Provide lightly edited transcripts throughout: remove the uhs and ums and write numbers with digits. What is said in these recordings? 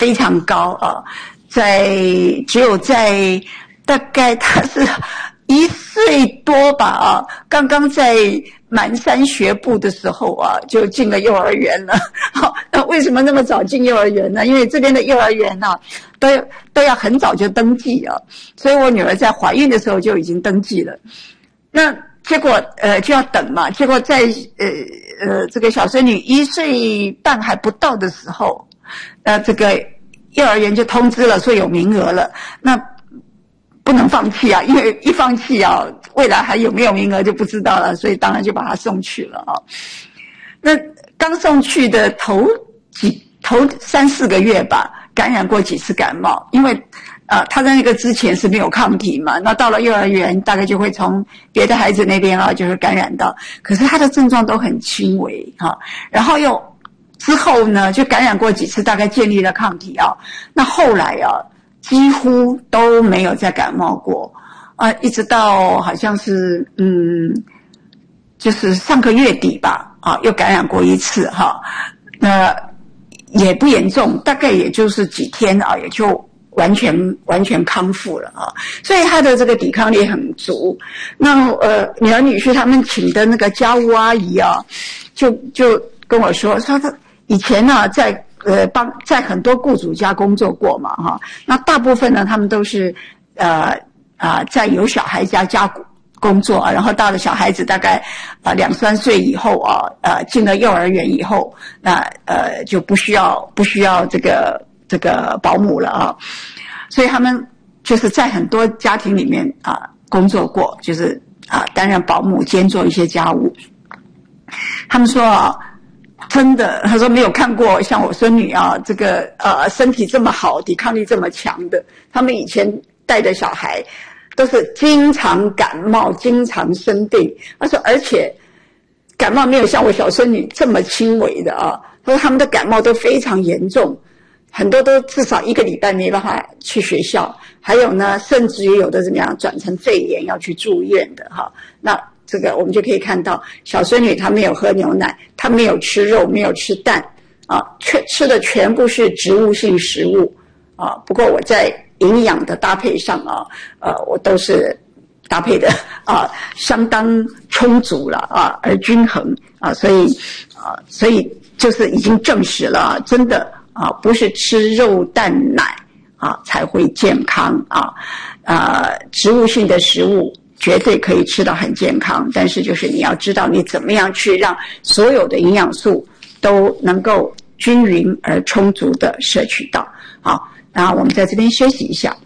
非常高啊，只有在大概他是1岁多吧啊，刚刚在满山学步的时候啊，就进了幼儿园了。好，那为什么那么早进幼儿园呢？因为这边的幼儿园啊，都要很早就登记啊，所以我女儿在怀孕的时候就已经登记了。那结果就要等嘛，结果在这个小孙女1岁半还不到的时候，这个幼儿园就通知了，说有名额了。那不能放弃啊，因为一放弃啊，未来还有没有名额就不知道了，所以当然就把她送去了啊。那刚送去的头3-4个月吧，感染过几次感冒，因为他在那个之前是没有抗体嘛，那到了幼儿园大概就会从别的孩子那边啊，就是感染到，可是他的症状都很轻微啊，然后又之后呢就感染过几次，大概建立了抗体啊，那后来啊几乎都没有再感冒过一直到好像是就是上个月底吧又感染过一次哈，那也不严重，大概也就是几天也就完全康复了所以他的这个抵抗力很足。那女儿女婿他们请的那个家务阿姨就跟我说他以前在很多雇主家工作过嘛那大部分呢他们都是在有小孩家工作然后到了小孩子大概2-3岁以后进了幼儿园以后，那就不需要这个保姆了所以他们就是在很多家庭里面工作过，就是担任保姆兼做一些家务。他们说真的，他说没有看过像我孙女这个身体这么好，抵抗力这么强的。他们以前带的小孩都是经常感冒，经常生病。他说而且感冒没有像我小孙女这么轻微的他说他们的感冒都非常严重，很多都至少1个礼拜没办法去学校，还有呢甚至于有的怎么样转成肺炎要去住院的那这个我们就可以看到小孙女她没有喝牛奶，她没有吃肉，没有吃蛋吃的全部是植物性食物不过我在营养的搭配上我都是搭配的相当充足了而均衡所以就是已经证实了真的不是吃肉蛋奶才会健康植物性的食物绝对可以吃到很健康，但是就是你要知道你怎么样去让所有的营养素都能够均匀而充足的摄取到。好，那我们在这边休息一下。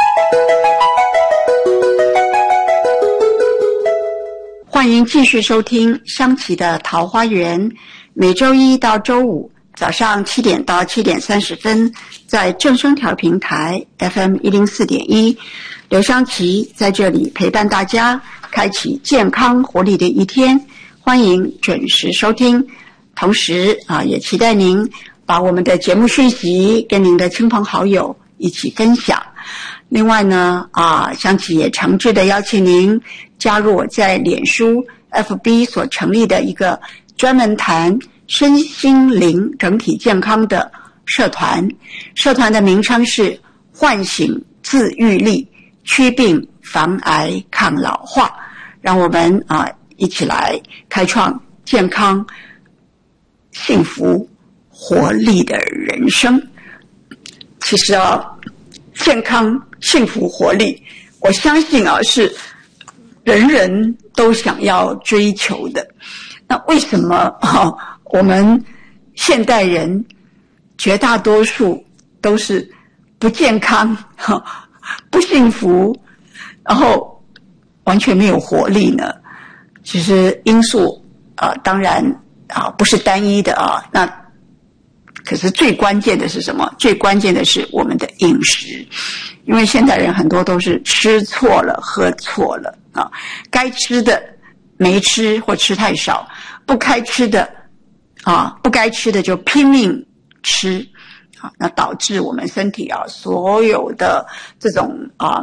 欢迎继续收听香琪的桃花源，每周一到周五早上7点到7点30分，在正声调频台 FM 104.1，刘香琪在这里陪伴大家，开启健康活力的一天。欢迎准时收听，同时也期待您把我们的节目讯息跟您的亲朋好友一起分享。另外呢香琪也诚挚的邀请您加入我在脸书 FB 所成立的一个专门谈身心灵整体健康的社团的名称是唤醒自愈力，祛病防癌抗老化，让我们一起来开创健康幸福活力的人生。其实健康幸福活力我相信是人人都想要追求的。那为什么我们现代人绝大多数都是不健康不幸福，然后完全没有活力呢？其实因素当然不是单一的那可是最关键的是什么？最关键的是我们的饮食，因为现代人很多都是吃错了喝错了该吃的没吃或吃太少，不该吃的就拼命吃那导致我们身体所有的这种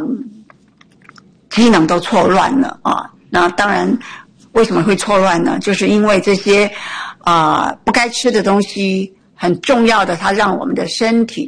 机能都错乱了那当然为什么会错乱呢？就是因为这些不该吃的东西很重要的，它让我们的身体